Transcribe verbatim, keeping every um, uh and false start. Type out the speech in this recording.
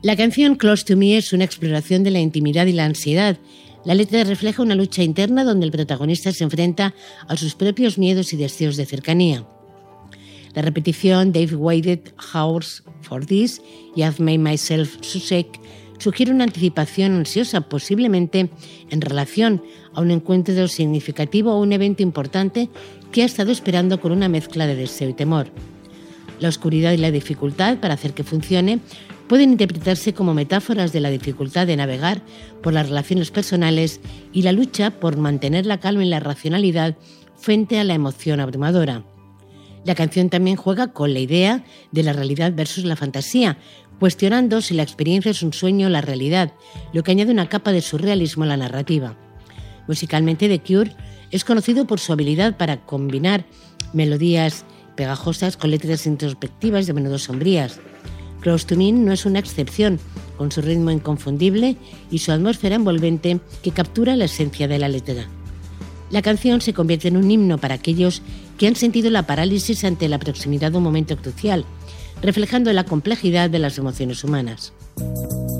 La canción Close to Me es una exploración de la intimidad y la ansiedad. La letra refleja una lucha interna donde el protagonista se enfrenta a sus propios miedos y deseos de cercanía. La repetición "They've waited hours for this" y "I've made myself so sick" sugiere una anticipación ansiosa, posiblemente en relación a un encuentro significativo o un evento importante que ha estado esperando con una mezcla de deseo y temor. La oscuridad y la dificultad para hacer que funcione pueden interpretarse como metáforas de la dificultad de navegar por las relaciones personales y la lucha por mantener la calma y la racionalidad frente a la emoción abrumadora. La canción también juega con la idea de la realidad versus la fantasía, cuestionando si la experiencia es un sueño o la realidad, lo que añade una capa de surrealismo a la narrativa. Musicalmente, The Cure es conocido por su habilidad para combinar melodías pegajosas con letras introspectivas y a menudo sombrías. Close to Me no es una excepción, con su ritmo inconfundible y su atmósfera envolvente que captura la esencia de la letra. La canción se convierte en un himno para aquellos que han sentido la parálisis ante la proximidad de un momento crucial, reflejando la complejidad de las emociones humanas.